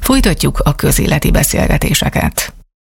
Folytatjuk a közéleti beszélgetéseket.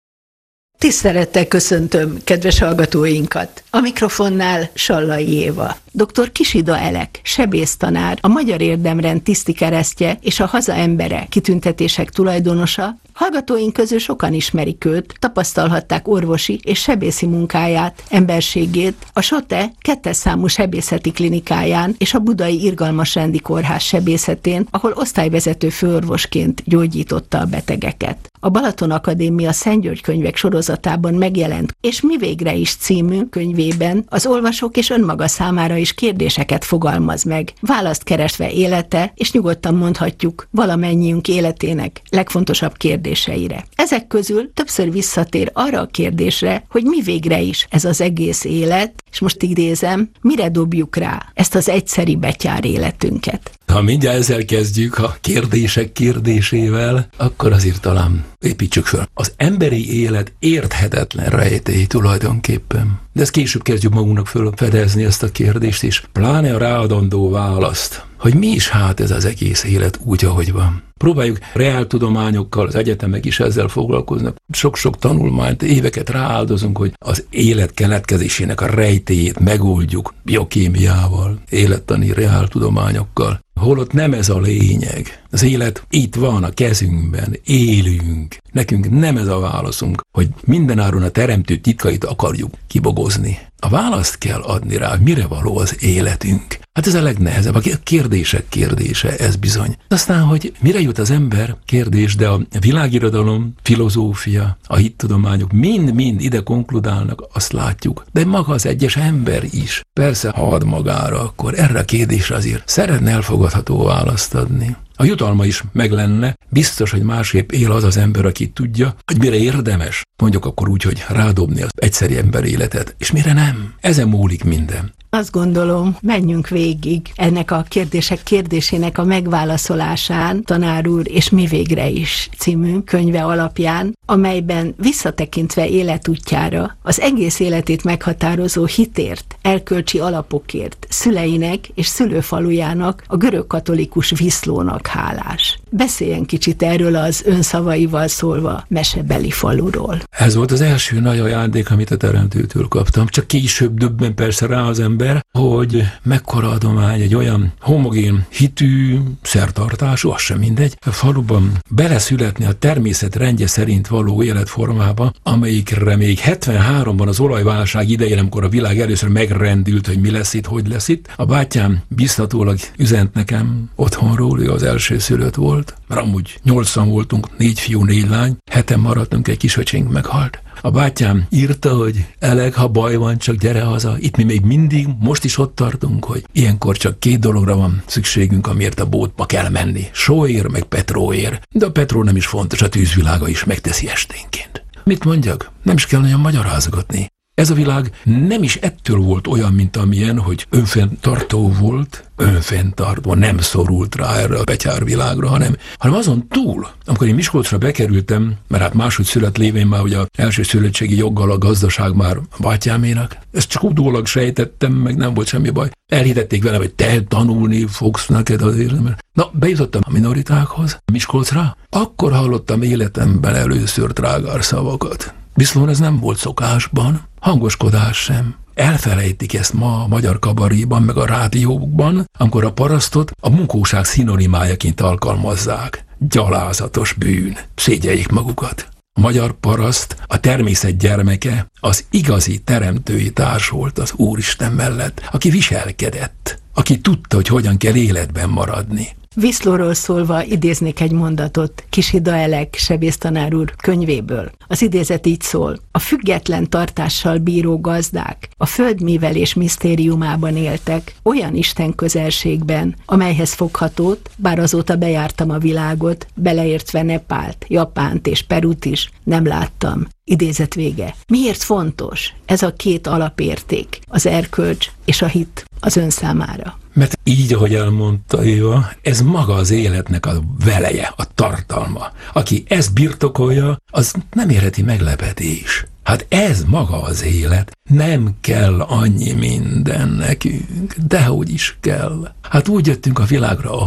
Tisztelettel köszöntöm kedves hallgatóinkat! A mikrofonnál Sallai Éva. Dr. Kisida Elek, sebésztanár, a Magyar Érdemrend tisztikeresztje és a Haza embere kitüntetések tulajdonosa. Hallgatóink közül sokan ismerik őt, tapasztalhatták orvosi és sebészi munkáját, emberségét a SOTE 2. számú sebészeti klinikáján és a Budai Irgalmas Rendi Kórház sebészetén, ahol osztályvezető főorvosként gyógyította a betegeket. A Balaton Akadémia Szent György könyvek sorozatában megjelent és Mi végre is című könyvében az olvasók és önmaga számára is kérdéseket fogalmaz meg, választ keresve élete, és nyugodtan mondhatjuk valamennyiünk életének legfontosabb kérdéseire. Ezek közül többször visszatér arra a kérdésre, hogy mi végre is ez az egész élet, és most idézem, mire dobjuk rá ezt az egyszeri betyár életünket. Ha mindjárt ezzel kezdjük, a kérdések kérdésével, akkor azért talán építsük föl. Az emberi élet érthetetlen rejtély tulajdonképpen. De ezt később kezdjük magunknak fölfedezni ezt a kérdést, és pláne a ráadandó választ, hogy mi is hát ez az egész élet úgy, ahogy van. Próbáljuk reáltudományokkal, az egyetemek is ezzel foglalkoznak. Sok-sok tanulmányt, éveket rááldozunk, hogy az élet keletkezésének a rejtélyét megoldjuk biokémiával, élettani reáltudományokkal. Holott nem ez a lényeg. Az élet itt van a kezünkben, élünk. Nekünk nem ez a válaszunk, hogy mindenáron a teremtő titkait akarjuk kibogozni. A választ kell adni rá, hogy mire való az életünk. Hát ez a legnehezebb, a kérdések kérdése, ez bizony. Aztán, hogy mire jut az ember, kérdés, de a világirodalom, filozófia, a hittudományok mind-mind ide konkludálnak, azt látjuk. De maga az egyes ember is, persze, ha ad magára, akkor erre a kérdésre azért szeretne elfogadható választ adni. A jutalma is meg lenne, biztos, hogy másképp él az az ember, aki tudja, hogy mire érdemes, mondjuk akkor úgy, hogy rádobni az egyszeri ember életet, és mire nem. Ezen múlik minden. Azt gondolom, menjünk végig ennek a kérdések kérdésének a megválaszolásán, Tanár úr és Mi végre is című könyve alapján, amelyben visszatekintve életútjára az egész életét meghatározó hitért, erkölcsi alapokért, szüleinek és szülőfalujának, a görögkatolikus Viszlónak hálás. Beszéljen kicsit erről az önszavaival szólva mesebeli faluról. Ez volt az első nagy ajándék, amit a Teremtőtől kaptam. Csak később döbben persze rá az ember, hogy mekkora adomány egy olyan homogén hitű, szertartású, az sem mindegy, a faluban beleszületni a természet rendje szerint való életformába, amelyikre még 73-ban az olajválság idején, amikor a világ először megrendült, hogy mi lesz itt, hogy lesz itt. A bátyám biztatólag üzent nekem otthonról, ő az első szülött volt, mert amúgy 8-an voltunk, 4 fiú, 4 lány, 7-en maradtunk, egy kisöcsénk meghalt. A bátyám írta, hogy Elek, ha baj van, csak gyere haza. Itt mi még mindig, most is ott tartunk, hogy ilyenkor csak 2 dologra van szükségünk, amiért a bótba kell menni. Sóér, meg petróér. De a petró nem is fontos, a tűzvilága is megteszi esténként. Mit mondjak? Nem is kell nagyon magyarázgatni. Ez a világ nem is ettől volt olyan, mint amilyen, hogy önfenntartó volt, önfenntartó, nem szorult rá erre a betyárvilágra, hanem azon túl, amikor én Miskolcra bekerültem, mert hát máshogy szület lévén már ugye az első szülöttségi joggal a gazdaság már bátyáménak, ezt csak utólag sejtettem, meg nem volt semmi baj. Elhitették velem, hogy te tanulni fogsz neked azért. Na, bejutottam a minoritákhoz, Miskolcra, akkor hallottam életemben először trágár szavakat. Viszont ez nem volt szokásban, hangoskodás sem. Elfelejtik ezt ma a magyar kabaréban, meg a rádiókban, amikor a parasztot a munkóság szinonimájaként alkalmazzák. Gyalázatos bűn, szégyeljék magukat. A magyar paraszt, a természet gyermeke, az igazi teremtői társ volt az Úristen mellett, aki viselkedett, aki tudta, hogy hogyan kell életben maradni. Viszlóról szólva idéznék egy mondatot Kisida Elek sebésztanár úr könyvéből. Az idézet így szól: a független tartással bíró gazdák a földművelés misztériumában éltek, olyan Isten közelségben, amelyhez foghatót, bár azóta bejártam a világot, beleértve Nepált, Japánt és Perut is, nem láttam. Idézet vége. Miért fontos ez a 2 alapérték, az erkölcs és a hit az ön számára? Mert így, ahogy elmondta Éva, ez maga az életnek a veleje, a tartalma. Aki ezt birtokolja, az nem érheti meglepetés. Hát ez maga az élet. Nem kell annyi minden nekünk, dehogy is kell. Hát úgy jöttünk a világra, ahogy.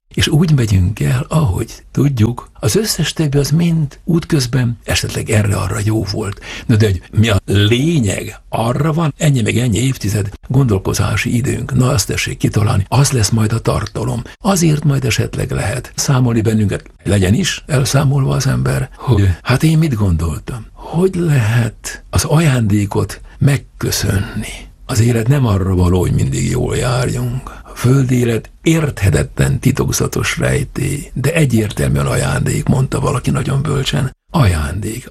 és úgy megyünk el, ahogy tudjuk. Az összes többi az mind útközben esetleg erre-arra jó volt. De hogy mi a lényeg? Arra van ennyi meg ennyi évtized gondolkozási időnk. Na, azt tessék kitalálni. Az lesz majd a tartalom. Azért majd esetleg lehet számolni bennünket. Legyen is elszámolva az ember, hogy hát én mit gondoltam? Hogy lehet az ajándékot megköszönni? Az élet nem arra való, hogy mindig jól járjunk. A földi élet érthetetlen titokzatos rejtély, de egyértelműen ajándék, mondta valaki nagyon bölcsen. Ajándék.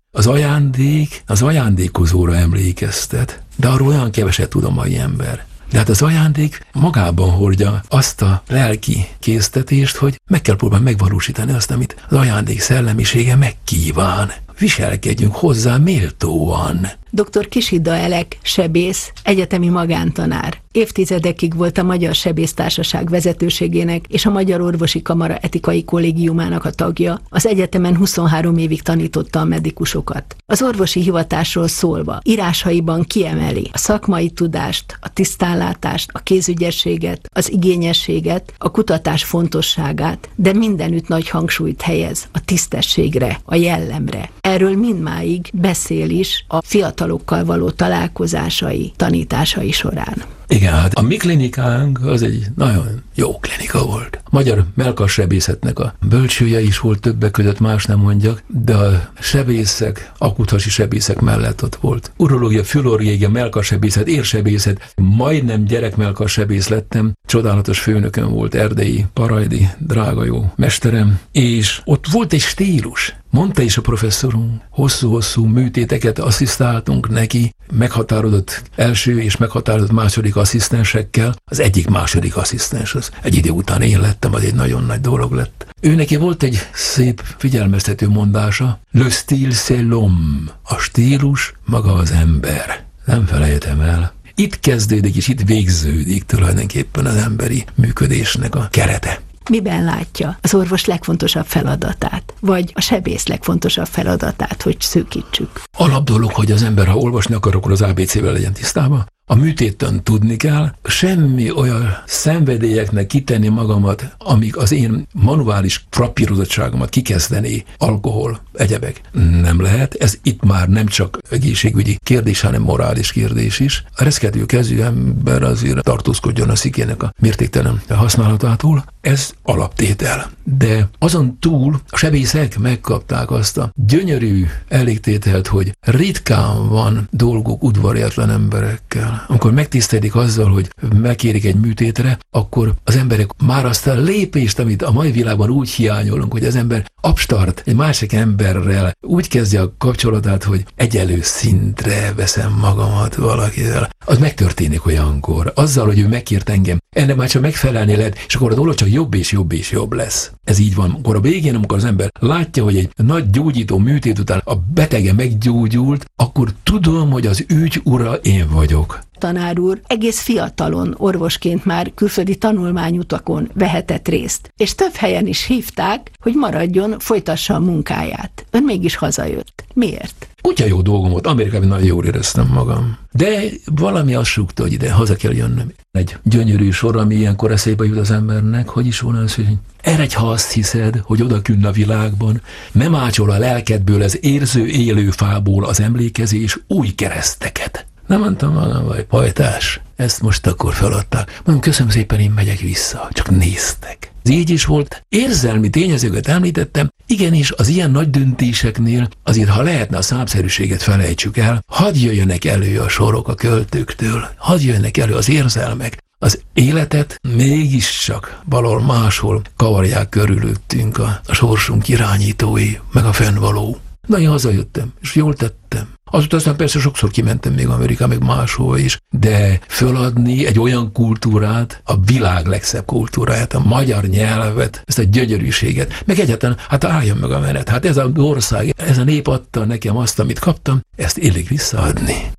Az ajándékozóra emlékeztet, de arról olyan keveset tud a mai ember. De hát az ajándék magában hordja azt a lelki késztetést, hogy meg kell próbálni megvalósítani azt, amit az ajándék szellemisége megkíván. Viselkedjünk hozzá méltóan. Dr. Kisida Elek, sebész, egyetemi magántanár. Évtizedekig volt a Magyar Sebésztársaság vezetőségének és a Magyar Orvosi Kamara etikai kollégiumának a tagja. Az egyetemen 23 évig tanította a medikusokat. Az orvosi hivatásról szólva, írásaiban kiemeli a szakmai tudást, a tisztánlátást, a kézügyességet, az igényességet, a kutatás fontosságát, de mindenütt nagy hangsúlyt helyez a tisztességre, a jellemre. Erről mindmáig beszél is a fiatalokkal való találkozásai, tanításai során. Igen, hát a mi klinikánk az egy nagyon jó klinika volt. A magyar mellkassebészetnek a bölcsője is volt többek között, más nem mondjak, de a sebészek, akuthasi sebészek mellett ott volt. Urológia, fülorjégia, mellkassebészet, érsebészet, majdnem gyerekmelkassebész lettem. Csodálatos főnököm volt, erdélyi, parajdi, drága jó mesterem, és ott volt egy stílus. Mondta is a professzorunk, hosszú-hosszú műtéteket asszisztáltunk neki, meghatározott első és meghatározott második asszisztensekkel. Az egyik második asszisztens, az egy idő után én lettem, az egy nagyon nagy dolog lett. Ő neki volt egy szép figyelmeztető mondása, le style c'est l'homme, a stílus maga az ember. Nem felejtem el. Itt kezdődik és itt végződik tulajdonképpen az emberi működésnek a kerete. Miben látja az orvos legfontosabb feladatát, vagy a sebész legfontosabb feladatát, hogy szűkítsük? Alapdolog, hogy az ember, ha olvasni akar, akkor az ABC-vel legyen tisztában. A műtéten tudni kell, semmi olyan szenvedélyeknek kitenni magamat, amik az én manuális frappírozottságomat kikezdené, alkohol, egyebek. Nem lehet, ez itt már nem csak egészségügyi kérdés, hanem morális kérdés is. A reszkető kezű ember azért tartózkodjon a szikének a mértéktelen használatától. Ez alaptétel. De azon túl a sebészek megkapták azt a gyönyörű elégtételt, hogy ritkán van dolguk udvariatlan emberekkel. Amikor megtisztelik azzal, hogy megkérik egy műtétre, akkor az emberek már azt a lépést, amit a mai világban úgy hiányolunk, hogy az ember abstart egy másik emberrel úgy kezdje a kapcsolatát, hogy egyelő szintre veszem magamat valakivel. Az megtörténik olyankor. Azzal, hogy ő megkért engem, ennek már csak megfelelni lehet, és akkor a dolog csak jobb és jobb és jobb lesz. Ez így van. Akkor a végén, amikor az ember látja, hogy egy nagy gyógyító műtét után a betege meggyógyult, akkor tudom, hogy az ügy ura én vagyok. Tanár úr egész fiatalon orvosként már külföldi tanulmányutakon vehetett részt, és több helyen is hívták, hogy maradjon, folytassa a munkáját. Ön mégis hazajött. Miért? Kutya jó dolgom volt, Amerikában nagyon jól éreztem magam. De valami azt súgta, hogy ide haza kell jönnöm. Egy gyönyörű sor, ami ilyenkor eszébe jut az embernek, hogy is volna az, hogy eredj, ha azt hiszed, hogy odakünn a világban, nem ácsol a lelkedből az érző élő fából az emlékezés új kereszteket. Nem mondtam volna, vagy pajtás, ezt most akkor feladták. Mondom, köszönöm szépen, én megyek vissza, csak néztek. Ez így is volt. Érzelmi tényezőket említettem, igenis az ilyen nagy döntéseknél azért, ha lehetne a számszerűséget felejtsük el, hadd jöjjönek elő a sorok a költőktől, hadd jöjjenek elő az érzelmek. Az életet mégiscsak valahol máshol kavarják körülöttünk a sorsunk irányítói, meg a fennvaló. Na, én hazajöttem, és jól tettem. Aztán persze sokszor kimentem még Amerikába, meg máshol is, de föladni egy olyan kultúrát, a világ legszebb kultúráját, a magyar nyelvet, ezt a gyönyörűséget, meg egyáltalán, hát álljon meg a menet, hát ez az ország, ez a nép adta nekem azt, amit kaptam, ezt illik visszaadni.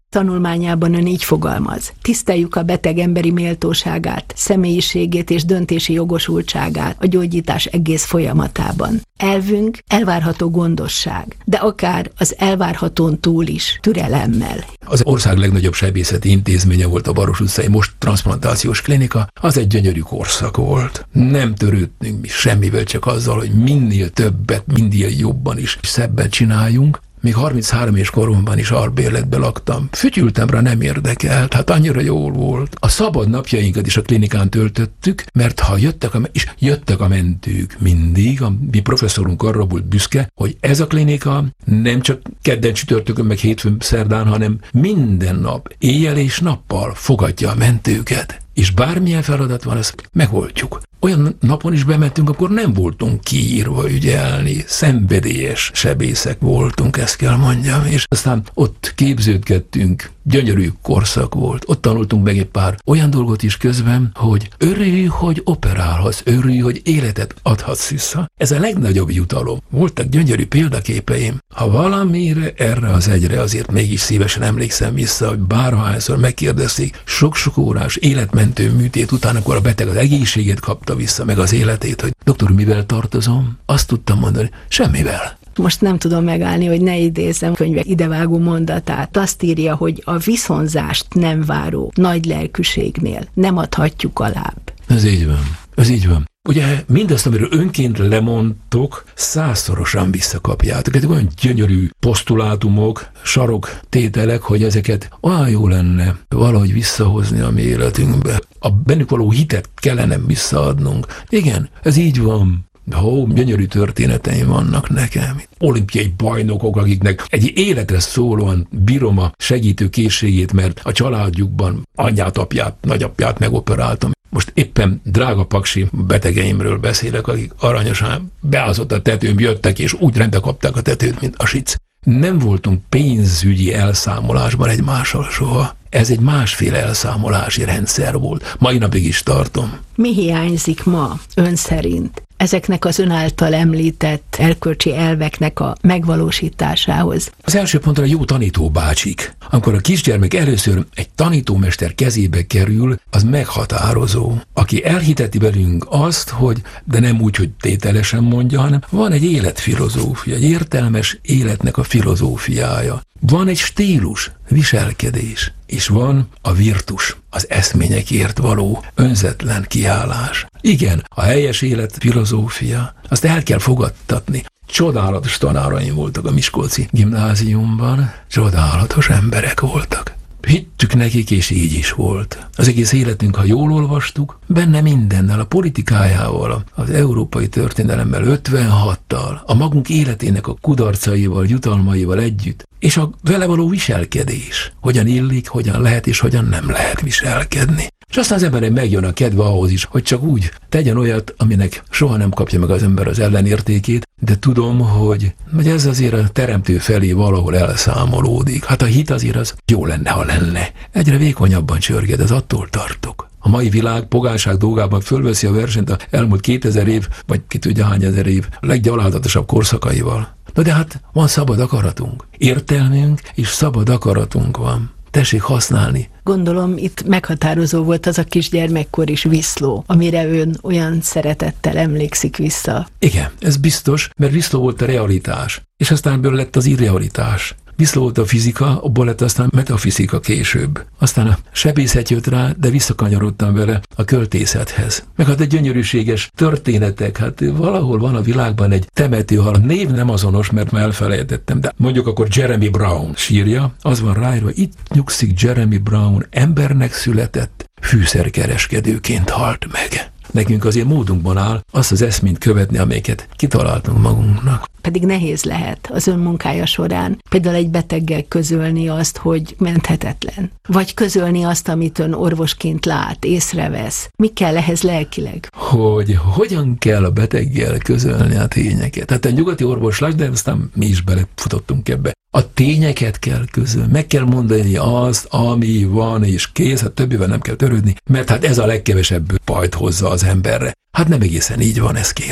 Tanulmányában ön így fogalmaz: tiszteljük a beteg emberi méltóságát, személyiségét és döntési jogosultságát a gyógyítás egész folyamatában. Elvünk elvárható gondosság, de akár az elvárhatón túl is türelemmel. Az ország legnagyobb sebészeti intézménye volt a Baros utcai Most Transzplantációs Klinika, az egy gyönyörű korszak volt. Nem törődtünk mi semmivel, csak azzal, hogy minél többet, minél jobban is szebben csináljunk. Még 33 éves koromban is albérletbe laktam. Fütyültem rá, nem érdekelt, hát annyira jól volt. A szabad napjainkat is a klinikán töltöttük, mert ha jöttek a mentők mindig, a mi professzorunk arra volt büszke, hogy ez a klinika nem csak kedden, csütörtökön, meg hétfőn, szerdán, hanem minden nap, éjjel és nappal fogadja a mentőket. És bármilyen feladat van, ezt megoldjuk. Olyan napon is bementünk, akkor nem voltunk kiírva ügyelni, szenvedélyes sebészek voltunk, ezt kell mondjam, és aztán ott képződgettünk, gyönyörű korszak volt. Ott tanultunk meg egy pár olyan dolgot is közben, hogy örülj, hogy operálhatsz, örülj, hogy életet adhatsz vissza. Ez a legnagyobb jutalom. Voltak gyönyörű példaképeim. Ha valamire erre az egyre azért mégis szívesen emlékszem vissza, hogy bárhányszor megkérdezték sok-sok órás életmentő műtét után, akkor a beteg az egészségét kapta vissza, meg az életét, hogy doktor, mivel tartozom? Azt tudtam mondani, semmivel. Most nem tudom megállni, hogy ne idézzem könyvek idevágó mondatát. Azt írja, hogy a viszonzást nem váró nagy lelkűségnél nem adhatjuk alább. Ez így van. Ez így van. Ugye mindazt, amiről önként lemondtok, 100-szorosan visszakapjátok. Ezek olyan gyönyörű posztulátumok, saroktételek, hogy ezeket olyan jó lenne valahogy visszahozni a mi életünkbe. A bennük való hitet kellene visszaadnunk. Igen, ez így van. Gyönyörű történeteim vannak nekem. Olimpiai bajnokok, akiknek egy életre szólóan bírom a segítő készségét, mert a családjukban anyját, apját, nagyapját megoperáltam. Most éppen drága paksi betegeimről beszélek, akik aranyosan beázott a tetőn, jöttek, és úgy rendbe kapták a tetőt, mint a sic. Nem voltunk pénzügyi elszámolásban egymással soha. Ez egy másféle elszámolási rendszer volt. Mai napig is tartom. Mi hiányzik ma, ön szerint, ezeknek az ön által említett erkölcsi elveknek a megvalósításához? Az első ponton a jó tanítóbácsik. Amikor a kisgyermek először egy tanítómester kezébe kerül, az meghatározó. Aki elhiteti velünk azt, hogy, de nem úgy, hogy tételesen mondja, hanem van egy életfilozófia, egy értelmes életnek a filozófiája. Van egy stílus, viselkedés, és van a virtus, az eszményekért való önzetlen kiállás. Igen, a helyes élet filozófia, azt el kell fogadtatni. Csodálatos tanáraim voltak a miskolci gimnáziumban, csodálatos emberek voltak. Hittük nekik, és így is volt. Az egész életünk, ha jól olvastuk, benne mindennel, a politikájával, az európai történelemmel, 56-tal, a magunk életének a kudarcaival, jutalmaival együtt, és a vele való viselkedés. Hogyan illik, hogyan lehet, és hogyan nem lehet viselkedni. És aztán az embernek megjön a kedve ahhoz is, hogy csak úgy tegyen olyat, aminek soha nem kapja meg az ember az ellenértékét, de tudom, hogy ez azért a teremtő felé valahol elszámolódik. Hát a hit azért az jó lenne, ha lenne. Egyre vékonyabban csörged, ez attól tartok. A mai világ pogányság dolgában fölveszi a versenyt az elmúlt 2000 év, vagy ki tudja hány ezer év leggyalázatosabb korszakaival. Na de hát van szabad akaratunk. Értelmünk és szabad akaratunk van. Tessék használni. Gondolom, itt meghatározó volt az a kisgyermekkor is Viszló, amire ön olyan szeretettel emlékszik vissza. Igen, ez biztos, mert Viszló volt a realitás, és aztán ebből lett az irrealitás. Viszló volt a fizika, abból lett aztán metafizika később. Aztán a sebészet jött rá, de visszakanyarodtam vele a költészethez. Meg hát egy gyönyörűséges történetek, hát valahol van a világban egy temetőhal. A név nem azonos, mert már elfelejtettem, de mondjuk akkor Jeremy Brown sírja, az van ráírva, itt nyugszik Jeremy Brown, embernek született, fűszerkereskedőként halt meg. Nekünk azért módunkban áll azt az eszményt követni, amelyeket kitaláltunk magunknak. Pedig nehéz lehet az ön munkája során például egy beteggel közölni azt, hogy menthetetlen. Vagy közölni azt, amit ön orvosként lát, észrevesz. Mi kell ehhez lelkileg? Hogy hogyan kell a beteggel közölni a tényeket. Tehát a nyugati orvoslás, de aztán mi is belefutottunk ebbe. A tényeket kell közölni, meg kell mondani azt, ami van, és kész, hát többivel nem kell törődni, mert hát ez a legkevesebb bajt hozza az emberre. Hát nem egészen így van, ezt kérem.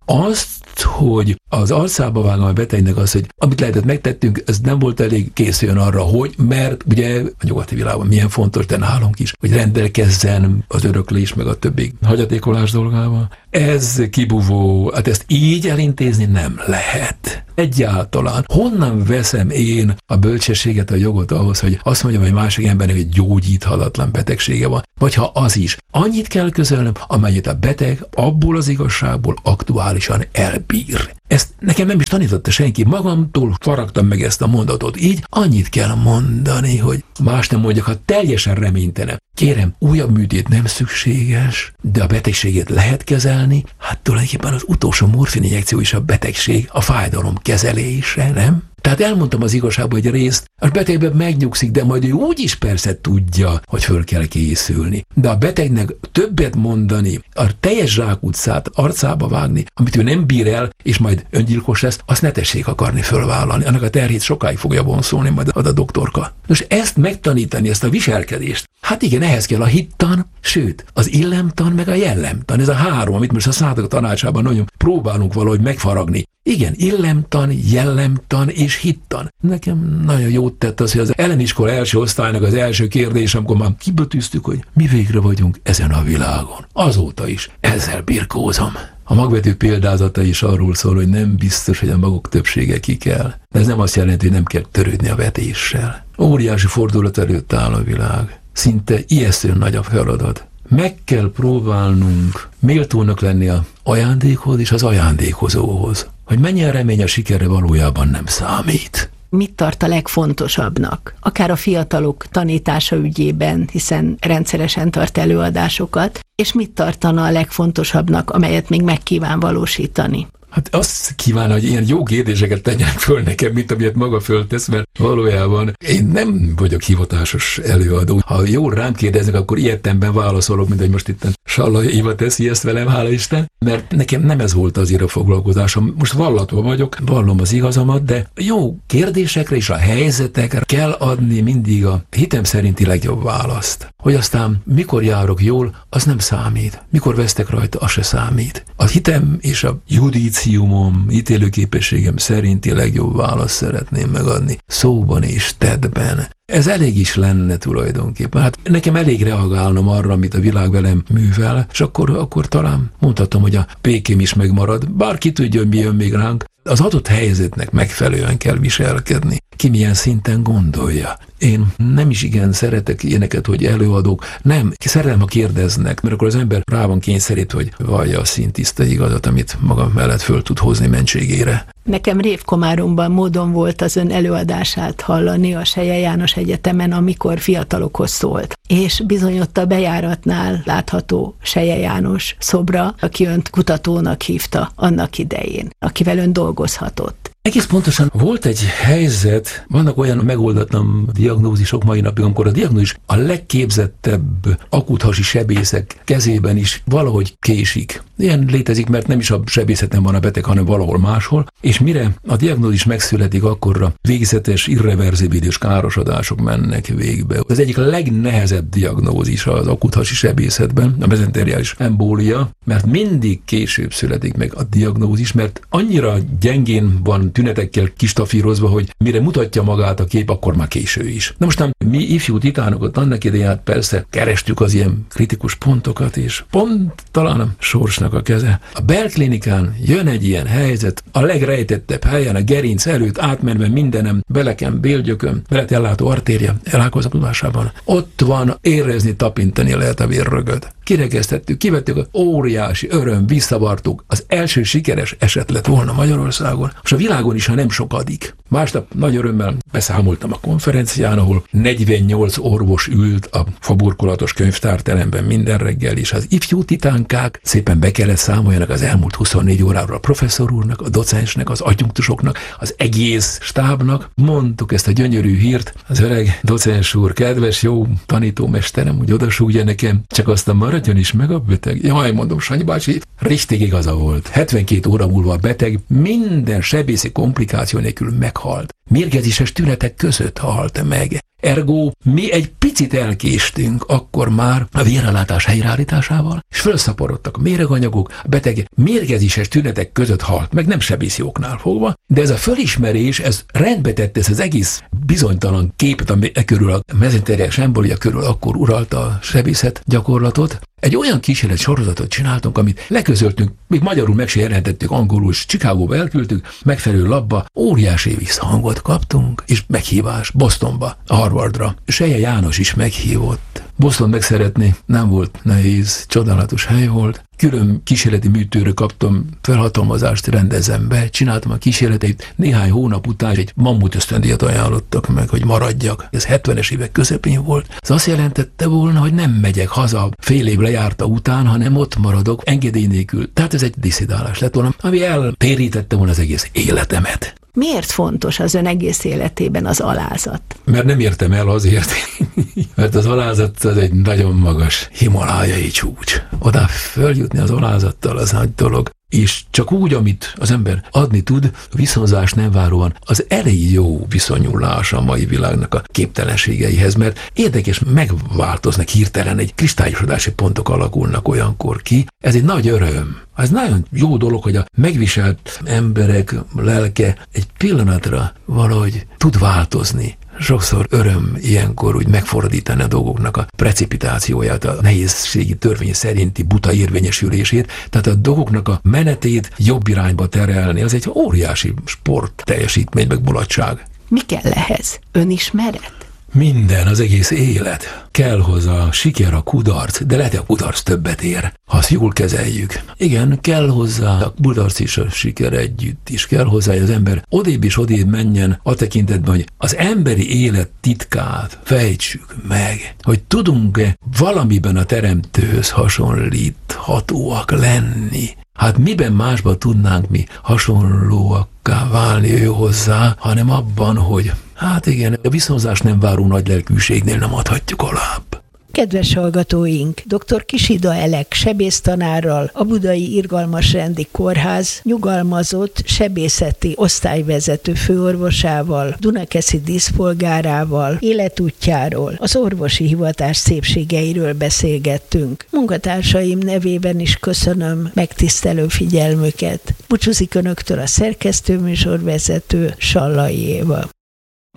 Azt, hogy az arcába vágom a betegnek az, hogy amit lehetett megtettünk, ez nem volt elég, készüljön arra, hogy, mert ugye a nyugati világban milyen fontos, de nálunk is, hogy rendelkezzen az öröklés meg a többi hagyatékolás dolgával. Ez kibúvó, hát ezt így elintézni nem lehet. Egyáltalán. Honnan veszem én a bölcsességet, a jogot ahhoz, hogy azt mondjam, hogy másik embernek egy gyógyíthatatlan betegsége van, vagy ha az is. Annyit kell közölnöm, amennyit a beteg abból az igazságból aktuálisan elbír. Ezt nekem nem is tanította senki, magamtól faragtam meg ezt a mondatot. Így annyit kell mondani, hogy más nem mondjak, ha teljesen reménytelen. Kérem, újabb műtét nem szükséges, de a betegséget lehet kezelni. Hát tulajdonképpen az utolsó morfininjekció is a betegség, a fájdalom kezelése, nem? Tehát elmondtam az igazságban egy részt, a betegben megnyugszik, de majd ő úgy is persze tudja, hogy föl kell készülni. De a betegnek többet mondani, a teljes zsákutcát arcába vágni, amit ő nem bír el, és majd öngyilkos lesz, azt ne tessék akarni fölvállalni. Annak a terhét sokáig fogja vonszolni majd a doktorka. Most ezt megtanítani, ezt a viselkedést, hát igen, ehhez kell a hittan, sőt, az illemtan, meg a jellemtan. Ez a három, amit most a Szádok tanácsában nagyon próbálunk valahogy megfaragni. Igen, illemtan, jellemtan és hittan. Nekem nagyon jót tett az, hogy az elemiskola első osztálynak az első kérdés, amikor már kibetűztük, hogy mi végre vagyunk ezen a világon. Azóta is ezzel birkózom. A magvető példázata is arról szól, hogy nem biztos, hogy a magok többsége ki kell. De ez nem azt jelenti, hogy nem kell törődni a vetéssel. Óriási fordulat előtt áll a világ. Szinte ijesztően nagy a feladat. Meg kell próbálnunk méltónak lenni az ajándékhoz és az ajándékozóhoz. Hogy mennyire remény a sikerre valójában nem számít. Mit tart a legfontosabbnak? Akár a fiatalok tanítása ügyében, hiszen rendszeresen tart előadásokat, és mit tartana a legfontosabbnak, amelyet még meg kíván valósítani? Hát azt kíván, hogy ilyen jó kérdéseket tegyenek föl nekem, mint amilyet maga föltesz, mert valójában én nem vagyok hivatásos előadó. Ha jól rám kérdeznek, akkor ilyetemben válaszolok, mint hogy most itt Sallai Éva teszi ezt velem, hála Isten, mert nekem nem ez volt azért a foglalkozásom. Most vallatva vagyok, vallom az igazamat, de jó kérdésekre és a helyzetekre kell adni mindig a hitem szerinti legjobb választ. Hogy aztán mikor járok jól, az nem számít. Mikor vesztek rajta, az se számít. A hitem és a judíciumom, ítélőképességem szerinti legjobb választ szeretném megadni. Szóban és tettben. Ez elég is lenne tulajdonképpen. Hát nekem elég reagálnom arra, amit a világ velem művel, és akkor talán mondhatom, hogy a békém is megmarad. Bárki tudja, hogy mi jön még ránk. Az adott helyzetnek megfelelően kell viselkedni. Ki milyen szinten gondolja. Én nem is igen szeretek ilyeneket, hogy előadók. Nem, szeretem, ha kérdeznek, mert akkor az ember rá van kényszerít, hogy vallja a szintiszta igazat, amit maga mellett föl tud hozni mentségére. Nekem Révkomáromban módon volt az ön előadását hallani a Selye János Egyetemen, amikor fiatalokhoz szólt. És bizony ott a bejáratnál látható Selye János szobra, aki önt kutatónak hívta annak idején, akivel ön dolgozhatott. Egész pontosan volt egy helyzet, vannak olyan megoldatlan diagnózisok mai napig, amikor a diagnózis a legképzettebb akuthasi sebészek kezében is valahogy késik. Ilyen létezik, mert nem is a sebészeten van a beteg, hanem valahol máshol, és mire a diagnózis megszületik, akkorra végzetes, irreverzibilis károsodások mennek végbe. Ez egyik legnehezebb diagnózis az akuthasi sebészetben, a mezenteriális embólia, mert mindig később születik meg a diagnózis, mert annyira gyengén van tünetekkel kistafírozva, hogy mire mutatja magát a kép, akkor már késő is. Na most mi ifjú titánokat annak idején persze kerestük az ilyen kritikus pontokat, és pont talán a sorsnak a keze. A belklinikán jön egy ilyen helyzet, a legrejtettebb helyen, a gerinc előtt átmenve mindenem, beleken, bélgyököm, beletellátó artéria elhákozatudásában. Ott van, érezni, tapintani lehet a vérrögöt. Kirekesztettük, kivettük, óriási öröm, visszavartuk. Az első sikeres eset lett volna Magyarországon, és a világon is, ha nem sokadik. Másnap nagy örömmel beszámoltam a konferencián, ahol 48 orvos ült a faburkolatos könyvtárteremben minden reggel, és az ifjú titánkák szépen be kellett számoljanak az elmúlt 24 óráról a professzor úrnak, a docensnek, az adjunktusoknak, az egész stábnak. Mondtuk ezt a gyönyörű hírt, az öreg docens úr, kedves, jó tanítómesterem, úgy odasúgja nekem, csak aztán maradjon is meg a beteg. Jaj, mondom, Sanyi bácsi, richtig igaza volt. 72 óra múlva a beteg minden sebészi komplikáció nélkül meghalt. Mérgezéses tünetek között halt meg. Ergo mi egy picit elkéstünk akkor már a vérellátás helyreállításával, és felszaporodtak a méreganyagok, a beteg mérgezéses tünetek között halt, meg nem sebészi oknál fogva, de ez a fölismerés, ez rendbe tette ezt az egész bizonytalan képet, ami körül a mezenteriás embolia körül akkor uralta a sebészet gyakorlatot. Egy olyan kísérlet sorozatot csináltunk, amit leközöltünk, még magyarul meg se jelentettük, angolul is Chicagóba elküldtük, megfelelő labba, óriási visszhangot kaptunk, és meghívás Bostonba, Harvardra. Seje János is meghívott. Boston megszeretni nem volt nehéz, csodálatos hely volt. Külön kísérleti műtőre kaptam felhatalmazást, rendezem be, csináltam a kísérleteit, néhány hónap után egy mammut ösztöndíjat ajánlottak meg, hogy maradjak. Ez 70-es évek közepén volt. Ez azt jelentette volna, hogy nem megyek haza fél év lejárta után, hanem ott maradok engedély nélkül. Tehát ez egy disszidálás lett volna, ami eltérítette volna az egész életemet. Miért fontos az ön egész életében az alázat? Mert nem értem el azért, mert az alázat az egy nagyon magas himalájai csúcs. Oda följutni az alázattal az nagy dolog, és csak úgy, amit az ember adni tud, viszonzás nem váróan, az elég jó viszonyulás a mai világnak a képtelenségeihez, mert érdekes, megváltoznak hirtelen, egy kristályosodási pontok alakulnak olyankor ki. Ez egy nagy öröm. Ez nagyon jó dolog, hogy a megviselt emberek lelke egy pillanatra valahogy tud változni. Sokszor öröm ilyenkor úgy megfordítani a dolgoknak a precipitációját, a nehézségi törvény szerinti buta érvényesülését, tehát a dolgoknak a menetét jobb irányba terelni, az egy óriási sport teljesítmény, meg mulatság. Mi kell ehhez? Önismeret? Minden, az egész élet. Kell hozzá a siker, a kudarc, de lehet, hogy a kudarc többet ér, ha azt jól kezeljük. Igen, kell hozzá a kudarc és a siker együtt is. Kell hozzá, hogy az ember odébb és odébb menjen a tekintetben, hogy az emberi élet titkát fejtsük meg, hogy tudunk-e valamiben a teremtőhöz hasonlíthatóak lenni. Hát miben másban tudnánk mi hasonlóakká válni ő hozzá, hanem abban, hogy hát igen, a viszonzás nem váró nagy lelkűségnél nem adhatjuk alább. Kedves hallgatóink, dr. Kisida Elek sebésztanárral, a Budai Irgalmasrendi Kórház nyugalmazott sebészeti osztályvezető főorvosával, Dunakeszi díszpolgárával, életútjáról, az orvosi hivatás szépségeiről beszélgettünk. Munkatársaim nevében is köszönöm megtisztelő figyelmüket. Búcsúzik önöktől a szerkesztőműsorvezető, Sallai Éva.